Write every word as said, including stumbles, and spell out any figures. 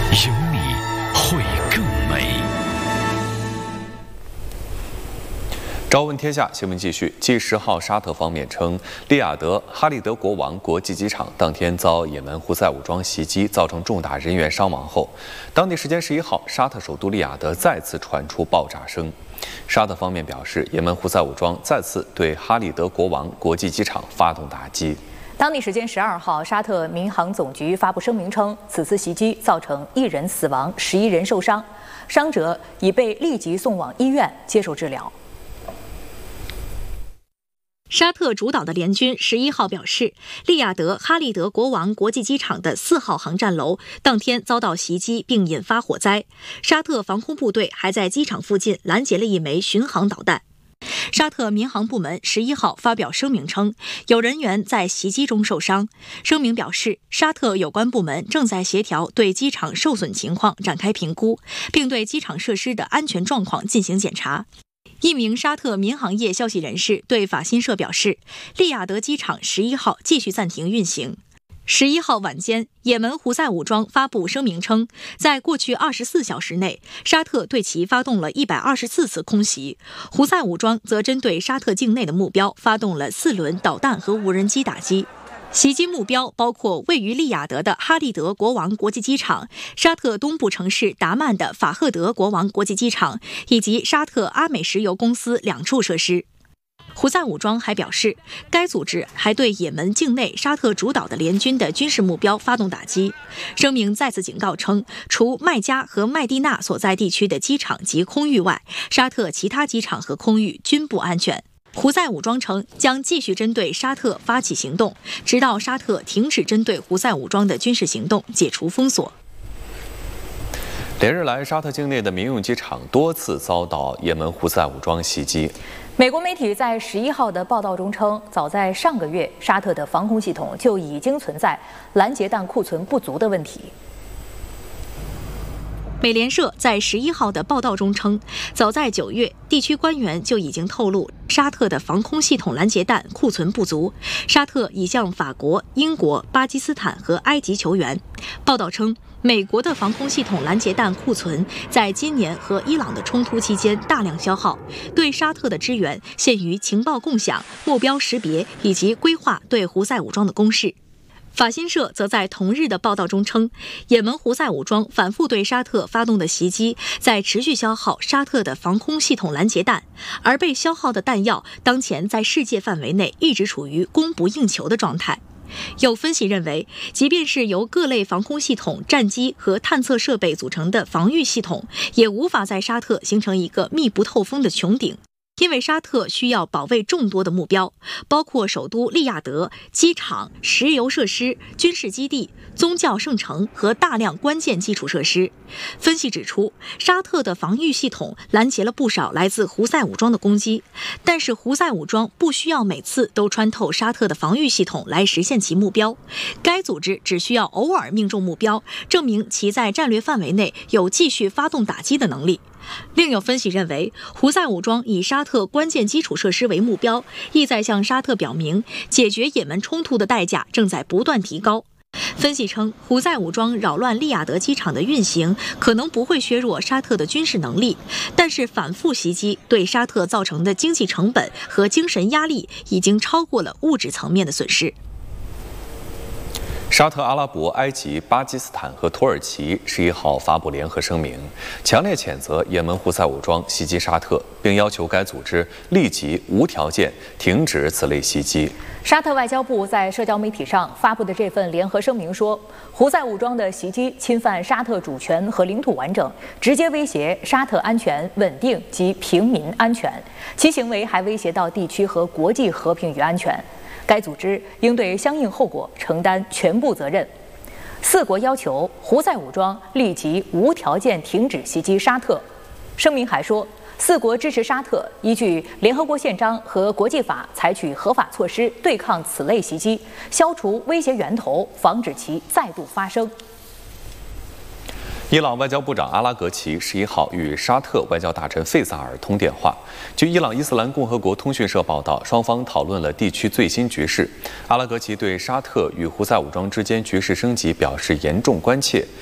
有你会更美。朝闻天下新闻继续。G 十号沙特方面称，利雅得哈利德国王国际机场当天遭也门胡塞武装袭击，造成重大人员伤亡后，当地时间十一号，沙特首都利雅得再次传出爆炸声。沙特方面表示，也门胡塞武装再次对哈利德国王国际机场发动打击。 当地时间十二号，沙特民航总局发布声明称，此次袭击造成一人死亡，十一人受伤，伤者已被立即送往医院接受治疗。 沙特主导的联军十一号表示，利雅得哈利德国王国际机场的四号航站楼当天遭到袭击并引发火灾，沙特防空部队还在机场附近拦截了一枚巡航导弹。沙特民航部门十一号发表声明称，有人员在袭击中受伤。声明表示，沙特有关部门正在协调对机场受损情况展开评估，并对机场设施的安全状况进行检查。一名沙特民航业消息人士对法新社表示，利雅得机场十一号继续暂停运行。十一号晚间，也门胡塞武装发布声明称，在过去二十四小时内，沙特对其发动了一百二十四次空袭，胡塞武装则针对沙特境内的目标发动了四轮导弹和无人机打击。袭击目标包括位于利雅得的哈利德国王国际机场、沙特东部城市达曼的法赫德国王国际机场以及沙特阿美石油公司两处设施。胡塞武装还表示，该组织还对也门境内沙特主导的联军的军事目标发动打击。声明再次警告称，除麦加和麦地那所在地区的机场及空域外，沙特其他机场和空域均不安全。胡塞武装称将继续针对沙特发起行动，直到沙特停止针对胡塞武装的军事行动，解除封锁。 连日来，沙特境内的民用机场多次遭到也门胡塞武装袭击。 美国媒体在十一号的报道中称，早在上个月，沙特的防空系统就已经存在拦截弹库存不足的问题。 美联社在十一号的报道中称，早在九月，地区官员就已经透露，沙特的防空系统拦截弹库存不足。沙特已向法国、英国、巴基斯坦和埃及求援。报道称，美国的防空系统拦截弹库存在今年和伊朗的冲突期间大量消耗，对沙特的支援限于情报共享、目标识别以及规划对胡塞武装的攻势。法新社则在同日的报道中称，也门胡塞武装反复对沙特发动的袭击在持续消耗沙特的防空系统拦截弹，而被消耗的弹药当前在世界范围内一直处于供不应求的状态。有分析认为，即便是由各类防空系统、战机和探测设备组成的防御系统，也无法在沙特形成一个密不透风的穹顶。因为沙特需要保卫众多的目标，包括首都利雅得、机场、石油设施、军事基地、宗教圣城和大量关键基础设施。分析指出，沙特的防御系统拦截了不少来自胡塞武装的攻击，但是胡塞武装不需要每次都穿透沙特的防御系统来实现其目标，该组织只需要偶尔命中目标，证明其在战略范围内有继续发动打击的能力。另有分析认为，胡塞武装以沙特关键基础设施为目标，意在向沙特表明，解决也门冲突的代价正在不断提高。分析称，胡塞武装扰乱利雅得机场的运行，可能不会削弱沙特的军事能力，但是反复袭击对沙特造成的经济成本和精神压力，已经超过了物质层面的损失。 沙特阿拉伯、埃及、巴基斯坦和土耳其十一号发布联合声明，强烈谴责也门胡塞武装袭击沙特，并要求该组织立即无条件停止此类袭击。 沙特外交部在社交媒体上发布的这份联合声明说，胡塞武装的袭击侵犯沙特主权和领土完整，直接威胁沙特安全、稳定及平民安全，其行为还威胁到地区和国际和平与安全。该组织应对相应后果承担全部责任。四国要求胡塞武装立即无条件停止袭击沙特。声明还说，四国支持沙特依据联合国宪章和国际法采取合法措施对抗此类袭击，消除威胁源头，防止其再度发生。 伊朗外交部长阿拉格齐十一号与沙特外交大臣费萨尔通电话。据伊朗伊斯兰共和国通讯社报道，双方讨论了地区最新局势。阿拉格齐对沙特与胡塞武装之间局势升级表示严重关切。